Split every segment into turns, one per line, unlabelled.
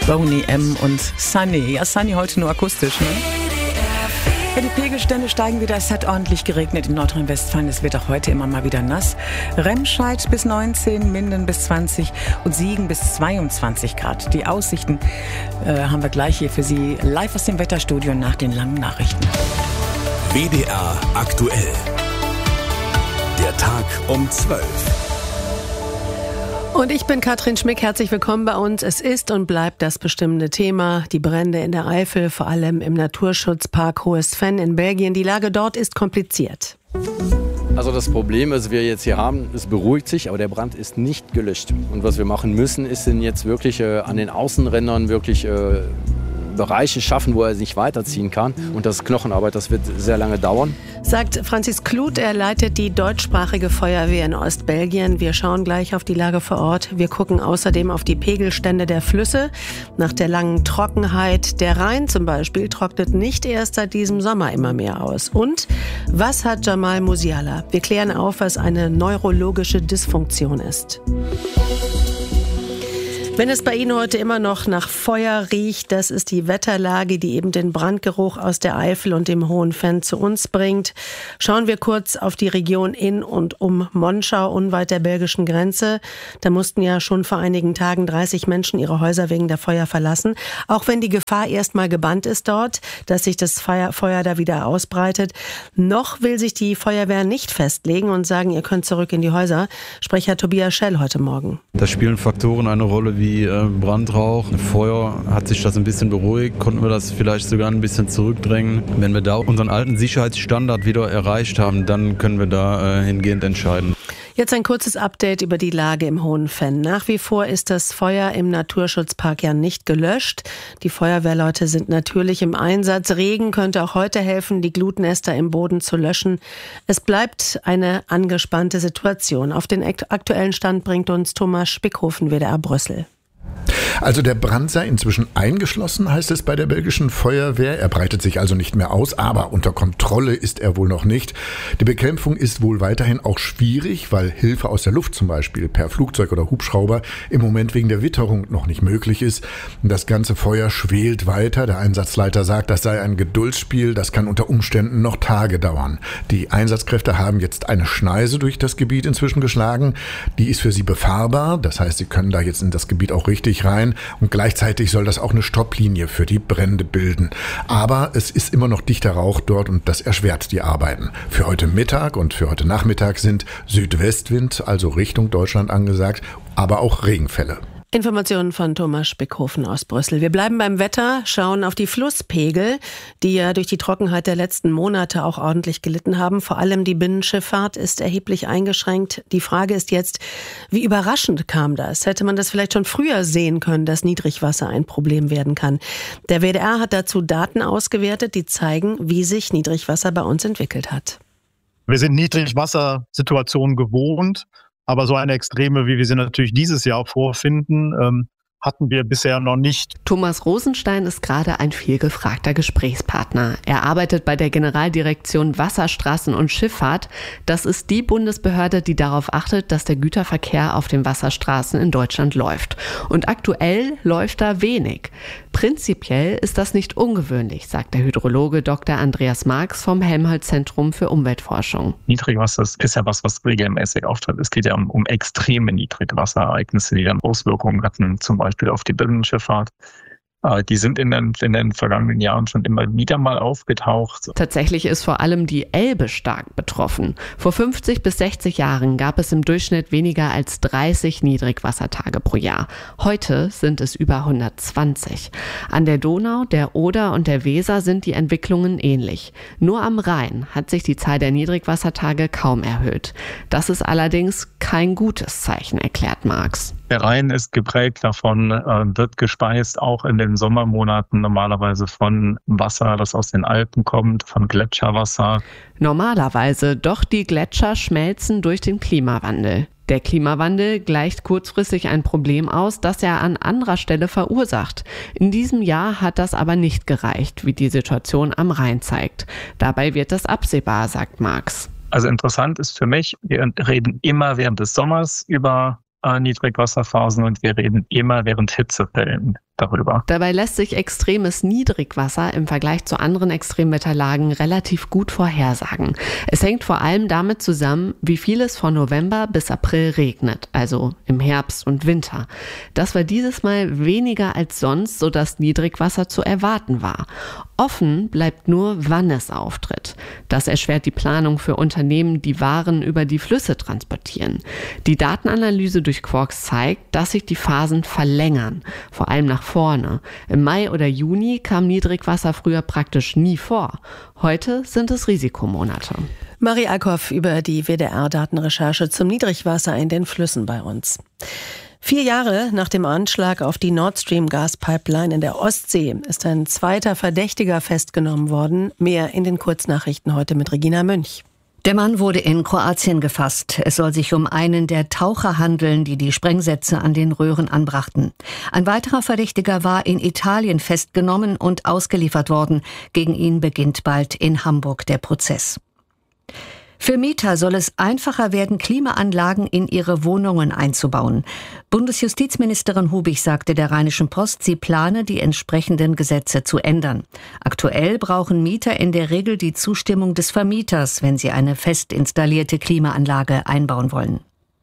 Boney M. und Sunny. Ja, Sunny heute nur akustisch, ne? Ja, die Pegelstände steigen wieder. Es hat ordentlich geregnet in Nordrhein-Westfalen. Es wird auch heute immer mal wieder nass. Remscheid bis 19, Minden bis 20 und Siegen bis 22 Grad. Die Aussichten haben wir gleich hier für Sie live aus dem Wetterstudio nach den langen Nachrichten.
WDR aktuell. Der Tag um 12.
Und ich bin Katrin Schmick, herzlich willkommen bei uns. Es ist und bleibt das bestimmende Thema, die Brände in der Eifel, vor allem im Naturschutzpark Hohes Venn in Belgien. Die Lage dort ist kompliziert.
Also das Problem, was wir jetzt hier haben, es beruhigt sich, aber der Brand ist nicht gelöscht. Und was wir machen müssen, ist denn jetzt wirklich an den Außenrändern wirklich Bereiche schaffen, wo er sich weiterziehen kann. Und das ist Knochenarbeit, das wird sehr lange dauern.
Sagt Francis Kluth, er leitet die deutschsprachige Feuerwehr in Ostbelgien. Wir schauen gleich auf die Lage vor Ort. Wir gucken außerdem auf die Pegelstände der Flüsse. Nach der langen Trockenheit, der Rhein zum Beispiel, trocknet nicht erst seit diesem Sommer immer mehr aus. Und was hat Jamal Musiala? Wir klären auf, was eine neurologische Dysfunktion ist. Wenn es bei Ihnen heute immer noch nach Feuer riecht, das ist die Wetterlage, die eben den Brandgeruch aus der Eifel und dem Hohen Venn zu uns bringt. Schauen wir kurz auf die Region in und um Monschau, unweit der belgischen Grenze. Da mussten ja schon vor einigen Tagen 30 Menschen ihre Häuser wegen der Feuer verlassen. Auch wenn die Gefahr erstmal gebannt ist dort, dass sich das Feuer da wieder ausbreitet. Noch will sich die Feuerwehr nicht festlegen und sagen, ihr könnt zurück in die Häuser. Sprecher Tobias Schell heute Morgen.
Da spielen Faktoren eine Rolle wie Brandrauch, Feuer. Hat sich das ein bisschen beruhigt, konnten wir das vielleicht sogar ein bisschen zurückdrängen. Wenn wir da unseren alten Sicherheitsstandard wieder erreicht haben, dann können wir da hingehend entscheiden.
Jetzt ein kurzes Update über die Lage im Hohen Venn. Nach wie vor ist das Feuer im Naturschutzpark ja nicht gelöscht. Die Feuerwehrleute sind natürlich im Einsatz. Regen könnte auch heute helfen, die Glutnester im Boden zu löschen. Es bleibt eine angespannte Situation. Auf den aktuellen Stand bringt uns Thomas Spickhofen, WDR Brüssel.
Also der Brand sei inzwischen eingeschlossen, heißt es bei der belgischen Feuerwehr. Er breitet sich also nicht mehr aus, aber unter Kontrolle ist er wohl noch nicht. Die Bekämpfung ist wohl weiterhin auch schwierig, weil Hilfe aus der Luft zum Beispiel per Flugzeug oder Hubschrauber im Moment wegen der Witterung noch nicht möglich ist. Das ganze Feuer schwelt weiter. Der Einsatzleiter sagt, das sei ein Geduldsspiel, das kann unter Umständen noch Tage dauern. Die Einsatzkräfte haben jetzt eine Schneise durch das Gebiet inzwischen geschlagen. Die ist für sie befahrbar, das heißt, sie können da jetzt in das Gebiet auch richtig rein und gleichzeitig soll das auch eine Stopplinie für die Brände bilden. Aber es ist immer noch dichter Rauch dort und das erschwert die Arbeiten. Für heute Mittag und für heute Nachmittag sind Südwestwind, also Richtung Deutschland angesagt, aber auch Regenfälle.
Informationen von Thomas Spickhofen aus Brüssel. Wir bleiben beim Wetter, schauen auf die Flusspegel, die ja durch die Trockenheit der letzten Monate auch ordentlich gelitten haben. Vor allem die Binnenschifffahrt ist erheblich eingeschränkt. Die Frage ist jetzt, wie überraschend kam das? Hätte man das vielleicht schon früher sehen können, dass Niedrigwasser ein Problem werden kann? Der WDR hat dazu Daten ausgewertet, die zeigen, wie sich Niedrigwasser bei uns entwickelt hat.
Wir sind Niedrigwassersituationen gewohnt. Aber so eine Extreme, wie wir sie natürlich dieses Jahr vorfinden, hatten wir bisher noch nicht.
Thomas Rosenstein ist gerade ein vielgefragter Gesprächspartner. Er arbeitet bei der Generaldirektion Wasserstraßen und Schifffahrt. Das ist die Bundesbehörde, die darauf achtet, dass der Güterverkehr auf den Wasserstraßen in Deutschland läuft. Und aktuell läuft da wenig. Prinzipiell ist das nicht ungewöhnlich, sagt der Hydrologe Dr. Andreas Marx vom Helmholtz-Zentrum für Umweltforschung.
Niedrigwasser ist ja was regelmäßig auftritt. Es geht ja um extreme Niedrigwasserereignisse, die dann Auswirkungen hatten, zum Beispiel auf die Binnenschifffahrt. Die sind in den vergangenen Jahren schon immer wieder mal aufgetaucht.
Tatsächlich ist vor allem die Elbe stark betroffen. Vor 50 bis 60 Jahren gab es im Durchschnitt weniger als 30 Niedrigwassertage pro Jahr. Heute sind es über 120. An der Donau, der Oder und der Weser sind die Entwicklungen ähnlich. Nur am Rhein hat sich die Zahl der Niedrigwassertage kaum erhöht. Das ist allerdings kein gutes Zeichen, erklärt Marx.
Der Rhein ist geprägt davon, wird gespeist auch in den Sommermonaten normalerweise von Wasser, das aus den Alpen kommt, von Gletscherwasser.
Normalerweise, doch die Gletscher schmelzen durch den Klimawandel. Der Klimawandel gleicht kurzfristig ein Problem aus, das er an anderer Stelle verursacht. In diesem Jahr hat das aber nicht gereicht, wie die Situation am Rhein zeigt. Dabei wird das absehbar, sagt Marx.
Also interessant ist für mich, wir reden immer während des Sommers über Niedrigwasserphasen und wir reden immer während Hitzewellen darüber.
Dabei lässt sich extremes Niedrigwasser im Vergleich zu anderen Extremwetterlagen relativ gut vorhersagen. Es hängt vor allem damit zusammen, wie viel es von November bis April regnet, also im Herbst und Winter. Das war dieses Mal weniger als sonst, sodass Niedrigwasser zu erwarten war. Offen bleibt nur, wann es auftritt. Das erschwert die Planung für Unternehmen, die Waren über die Flüsse transportieren. Die Datenanalyse durch Quarks zeigt, dass sich die Phasen verlängern, vor allem nach vorne. Im Mai oder Juni kam Niedrigwasser früher praktisch nie vor. Heute sind es Risikomonate.
Marie Eickhoff über die WDR-Datenrecherche zum Niedrigwasser in den Flüssen bei uns. 4 Jahre nach dem Anschlag auf die Nord Stream Gaspipeline in der Ostsee ist ein zweiter Verdächtiger festgenommen worden. Mehr in den Kurznachrichten heute mit Regina Münch.
Der Mann wurde in Kroatien gefasst. Es soll sich um einen der Taucher handeln, die die Sprengsätze an den Röhren anbrachten. Ein weiterer Verdächtiger war in Italien festgenommen und ausgeliefert worden. Gegen ihn beginnt bald in Hamburg der Prozess. Für Mieter soll es einfacher werden, Klimaanlagen in ihre Wohnungen einzubauen. Bundesjustizministerin Hubig sagte der Rheinischen Post, sie plane, die entsprechenden Gesetze zu ändern. Aktuell brauchen Mieter in der Regel die Zustimmung des Vermieters, wenn sie eine fest installierte Klimaanlage einbauen wollen.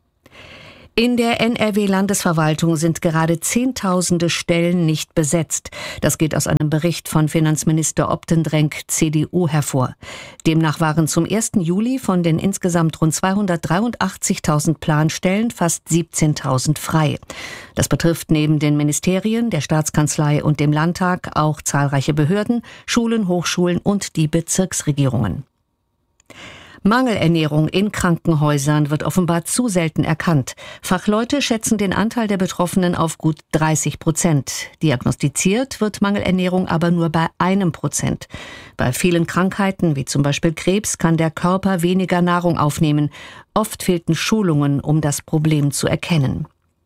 In der NRW-Landesverwaltung sind gerade Zehntausende Stellen nicht besetzt. Das geht aus einem Bericht von Finanzminister Optendrenk, CDU, hervor. Demnach waren zum 1. Juli von den insgesamt rund 283.000 Planstellen fast 17.000 frei. Das betrifft neben den Ministerien, der Staatskanzlei und dem Landtag auch zahlreiche Behörden, Schulen, Hochschulen und die Bezirksregierungen. Mangelernährung in Krankenhäusern wird offenbar zu selten erkannt. Fachleute schätzen den Anteil der Betroffenen auf gut 30%. Diagnostiziert wird Mangelernährung aber nur bei 1%. Bei vielen Krankheiten, wie zum Beispiel Krebs, kann der Körper weniger Nahrung aufnehmen. Oft fehlten Schulungen, um das Problem zu erkennen.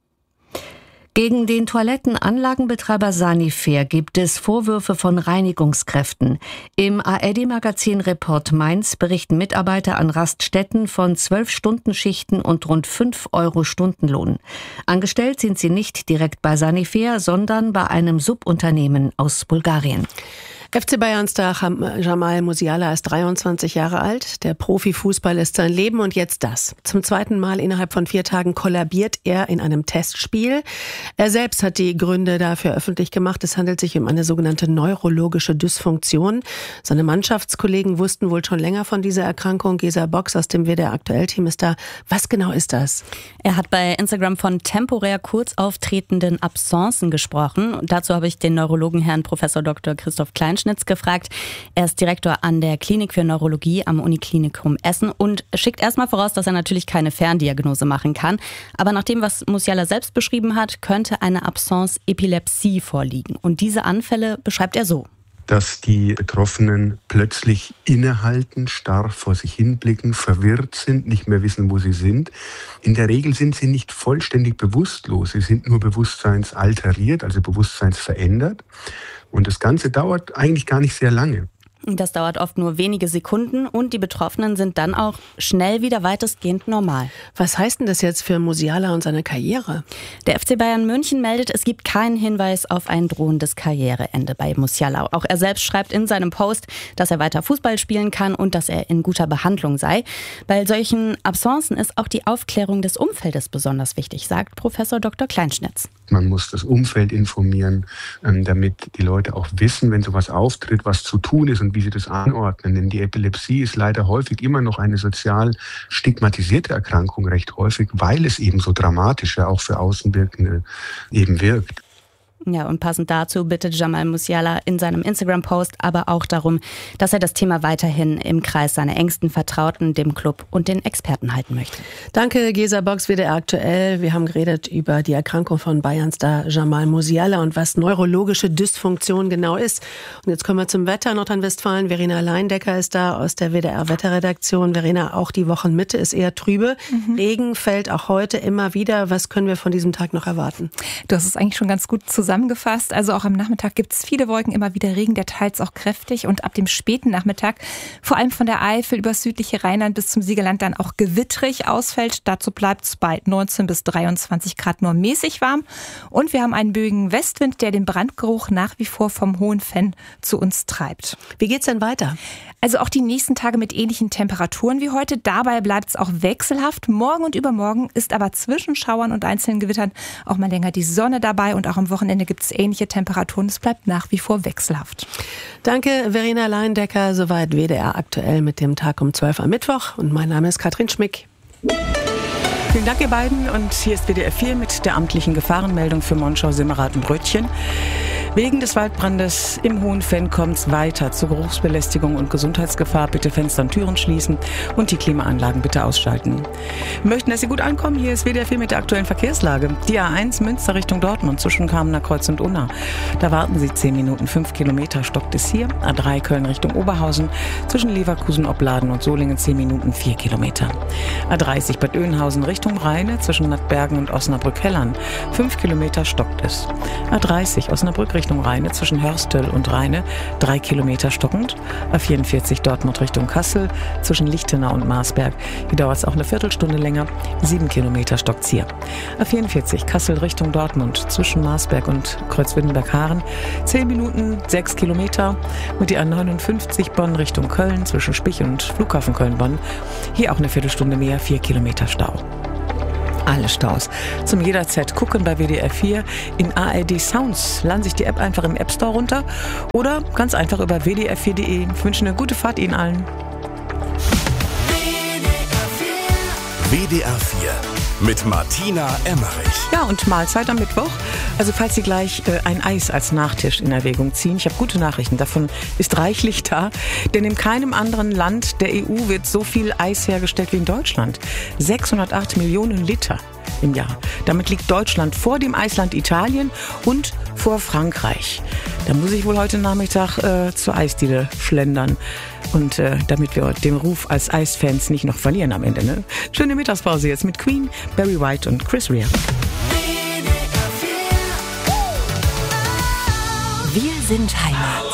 Gegen den Toilettenanlagenbetreiber Sanifair gibt es Vorwürfe von Reinigungskräften. Im ARD-Magazin Report Mainz berichten Mitarbeiter an Raststätten von 12-Stunden-Schichten und rund 5 € Stundenlohn. Angestellt sind sie nicht direkt bei Sanifair, sondern bei einem Subunternehmen aus Bulgarien.
FC Bayern-Star Jamal Musiala ist 23 Jahre alt. Der Profifußball ist sein Leben und jetzt das. Zum zweiten Mal innerhalb von 4 Tagen kollabiert er in einem Testspiel. Er selbst hat die Gründe dafür öffentlich gemacht. Es handelt sich um eine sogenannte neurologische Dysfunktion. Seine Mannschaftskollegen wussten wohl schon länger von dieser Erkrankung. Gesa Box aus dem WDR Aktuell-Team ist da. Was genau ist das?
Er hat bei Instagram von temporär kurz auftretenden Absencen gesprochen. Und dazu habe ich den Neurologen Herrn Professor Dr. Christoph Kleinschnitz gefragt. Er ist Direktor an der Klinik für Neurologie am Uniklinikum Essen und schickt erstmal voraus, dass er natürlich keine Ferndiagnose machen kann. Aber nach dem, was Musiala selbst beschrieben hat, könnte eine Absence Epilepsie vorliegen. Und diese Anfälle beschreibt er so:
Dass die Betroffenen plötzlich innehalten, starr vor sich hinblicken, verwirrt sind, nicht mehr wissen, wo sie sind. In der Regel sind sie nicht vollständig bewusstlos. Sie sind nur bewusstseinsalteriert, also bewusstseinsverändert. Und das Ganze dauert eigentlich gar nicht sehr lange.
Das dauert oft nur wenige Sekunden und die Betroffenen sind dann auch schnell wieder weitestgehend normal.
Was heißt denn das jetzt für Musiala und seine Karriere?
Der FC Bayern München meldet, es gibt keinen Hinweis auf ein drohendes Karriereende bei Musiala. Auch er selbst schreibt in seinem Post, dass er weiter Fußball spielen kann und dass er in guter Behandlung sei. Bei solchen Absencen ist auch die Aufklärung des Umfeldes besonders wichtig, sagt Professor Dr. Kleinschnitz.
Man muss das Umfeld informieren, damit die Leute auch wissen, wenn sowas auftritt, was zu tun ist und wie sie das anordnen. Denn die Epilepsie ist leider häufig immer noch eine sozial stigmatisierte Erkrankung, recht häufig, weil es eben so dramatisch ja auch für Außenwirkende eben wirkt.
Ja, und passend dazu bittet Jamal Musiala in seinem Instagram-Post aber auch darum, dass er das Thema weiterhin im Kreis seiner engsten Vertrauten, dem Club und den Experten halten möchte.
Danke, Gesa Box, WDR Aktuell. Wir haben geredet über die Erkrankung von Bayern-Star Jamal Musiala und was neurologische Dysfunktion genau ist. Und jetzt kommen wir zum Wetter. Nordrhein-Westfalen, Verena Leindecker ist da aus der WDR-Wetterredaktion. Verena, auch die Wochenmitte ist eher trübe. Regen fällt auch heute immer wieder. Was können wir von diesem Tag noch erwarten?
Du hast es eigentlich schon ganz gut zusammen zusammengefasst. Also auch am Nachmittag gibt es viele Wolken, immer wieder Regen, der teils auch kräftig. Und ab dem späten Nachmittag, vor allem von der Eifel über das südliche Rheinland bis zum Siegerland, dann auch gewittrig ausfällt. Dazu bleibt es bei 19 bis 23 Grad nur mäßig warm. Und wir haben einen böigen Westwind, der den Brandgeruch nach wie vor vom Hohen Venn zu uns treibt.
Wie geht's denn weiter?
Also auch die nächsten Tage mit ähnlichen Temperaturen wie heute. Dabei bleibt es auch wechselhaft. Morgen und übermorgen ist aber zwischen Schauern und einzelnen Gewittern auch mal länger die Sonne dabei. Und auch am Wochenende gibt es ähnliche Temperaturen. Es bleibt nach wie vor wechselhaft.
Danke, Verena Leindecker. Soweit WDR aktuell mit dem Tag um 12 am Mittwoch. Und mein Name ist Katrin Schmick.
Vielen Dank, ihr beiden. Und hier ist WDR 4 mit der amtlichen Gefahrenmeldung für Monschau, Simmerath und Brötchen. Wegen des Waldbrandes im Hohen Venn kommt es weiter zu Geruchsbelästigung und Gesundheitsgefahr. Bitte Fenster und Türen schließen und die Klimaanlagen bitte ausschalten. Wir möchten, dass Sie gut ankommen. Hier ist WDR 4 mit der aktuellen Verkehrslage. Die A1 Münster Richtung Dortmund zwischen Kamener Kreuz und Unna. Da warten Sie 10 Minuten, 5 Kilometer stockt es hier. A3 Köln Richtung Oberhausen zwischen Leverkusen, Opladen und Solingen 10 Minuten, 4 Kilometer. A30 Bad Oeynhausen Richtung Rheine zwischen Nattbergen und Osnabrück-Hellern. 5 Kilometer stockt es. A30 Osnabrück Richtung Rheine zwischen Hörstel und Rheine 3 Kilometer stockend. A44 Dortmund Richtung Kassel zwischen Lichtenau und Marsberg. Hier dauert es auch eine Viertelstunde länger. 7 Kilometer stockt es hier. A44 Kassel Richtung Dortmund zwischen Marsberg und Kreuzwindenberg-Haaren 10 Minuten, 6 Kilometer. Und die A59 Bonn Richtung Köln zwischen Spich und Flughafen Köln-Bonn. Hier auch eine Viertelstunde mehr, 4 Kilometer Stau. Alle Staus zum jederzeit gucken bei WDR 4 in ARD Sounds. Laden sich die App einfach im App Store runter oder ganz einfach über wdr4.de. Ich wünsche eine gute Fahrt Ihnen allen.
WDR 4 mit Martina Emmerich.
Ja, und Mahlzeit am Mittwoch. Also falls Sie gleich ein Eis als Nachtisch in Erwägung ziehen, ich habe gute Nachrichten, davon ist reichlich da. Denn in keinem anderen Land der EU wird so viel Eis hergestellt wie in Deutschland. 608 Millionen Liter im Jahr. Damit liegt Deutschland vor dem Eisland Italien und vor Frankreich. Da muss ich wohl heute Nachmittag zur Eisdiele schlendern. Und damit wir den Ruf als Eisfans nicht noch verlieren am Ende. Ne? Schöne Mittagspause jetzt mit Queen, Barry White und Chris Rea.
Wir sind Heimat.